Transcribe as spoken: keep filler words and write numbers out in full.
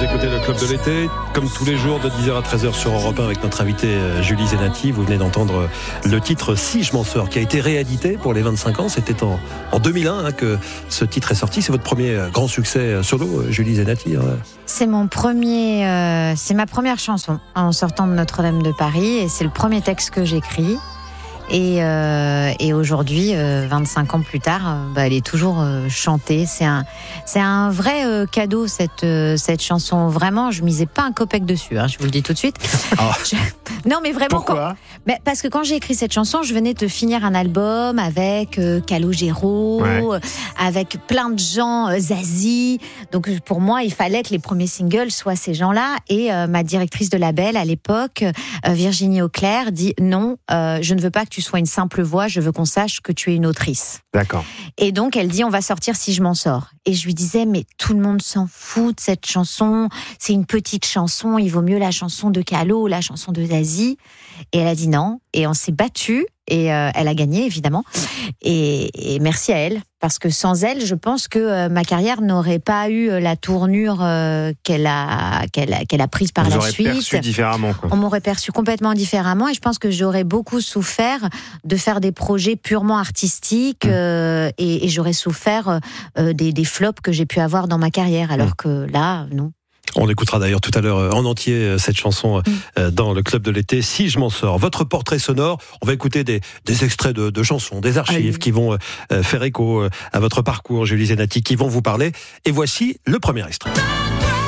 écoutez le Club de l'été, comme tous les jours de dix heures à treize heures sur Europe un avec notre invitée Julie Zenati. Vous venez d'entendre le titre Si je m'en sors, qui a été réédité pour les vingt-cinq ans. C'était en, en deux mille un hein, que ce titre est sorti. C'est votre premier grand succès solo, Julie Zenati. Hein. C'est mon premier, euh, c'est ma première chanson en sortant de Notre-Dame de Paris, et c'est le premier texte que j'écris. Et, euh, et aujourd'hui, euh, vingt-cinq ans plus tard, euh, bah, elle est toujours euh, chantée. C'est un, c'est un vrai euh, cadeau, cette, euh, cette chanson. Vraiment, je misais pas un copec dessus, hein, je vous le dis tout de suite. Oh. Je... Non, mais vraiment. Pourquoi quand... mais parce que quand j'ai écrit cette chanson, je venais de finir un album avec euh, Calogero, ouais. euh, avec plein de gens, euh, Zazie. Donc pour moi, il fallait que les premiers singles soient ces gens-là. Et euh, ma directrice de label à l'époque, euh, Virginie Auclair, dit non, euh, je ne veux pas que tu sois une simple voix, je veux qu'on sache que tu es une autrice. D'accord. Et donc elle dit on va sortir Si je m'en sors. Et je lui disais mais tout le monde s'en fout de cette chanson, c'est une petite chanson, il vaut mieux la chanson de Calo ou la chanson de Zazie. Et elle a dit non, et on s'est battu, et euh, elle a gagné évidemment. Et, et merci à elle, parce que sans elle, je pense que euh, ma carrière n'aurait pas eu la tournure euh, qu'elle a, qu'elle a, qu'elle a prise par Vous la aurez suite. perçu différemment, quoi. On m'aurait perçu complètement différemment, et je pense que j'aurais beaucoup souffert de faire des projets purement artistiques, mmh. euh, et, et j'aurais souffert euh, des, des flops que j'ai pu avoir dans ma carrière, alors mmh. que là, non. On écoutera d'ailleurs tout à l'heure en entier cette chanson mmh. dans le Club de l'été, Si je m'en sors. Votre portrait sonore, on va écouter des, des extraits de, de chansons, des archives Allez. qui vont faire écho à votre parcours, Julie Zenati, qui vont vous parler. Et voici le premier extrait.